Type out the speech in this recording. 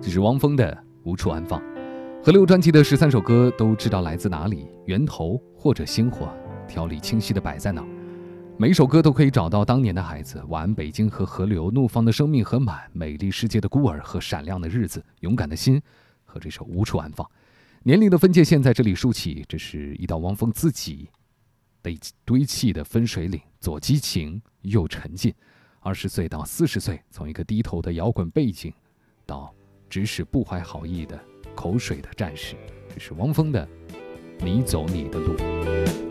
这是汪峰的《无处安放》。河流专辑的13首歌都知道来自哪里，源头或者星火，条理清晰地摆在哪儿。每一首歌都可以找到当年的孩子、晚安北京和河流、怒放的生命和满、美丽世界的孤儿和闪亮的日子、勇敢的心和这首无处安放。年龄的分界线在这里竖起，这是一道汪峰自己被堆砌的分水岭，左激情右沉静。20岁到40岁，从一个低头的摇滚背景到指使不怀好意的口水的战士，这是汪峰的你走你的路。